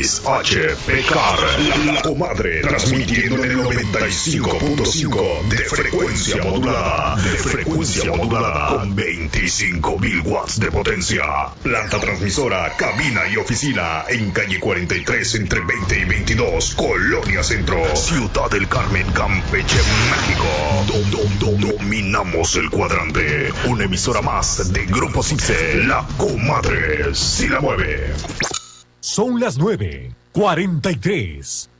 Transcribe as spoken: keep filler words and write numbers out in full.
X H P K R, La Comadre, transmitiendo en el noventa y cinco punto cinco de frecuencia modulada, de frecuencia modulada, con veinticinco mil watts de potencia. Planta transmisora, cabina y oficina en calle cuarenta y tres entre veinte y veintidós, Colonia Centro, Ciudad del Carmen, Campeche, México. Dom, dom, dom, dominamos el cuadrante. Una emisora más de Grupo Cipse, La Comadre, si la mueve. Son las nueve, cuarenta y tres.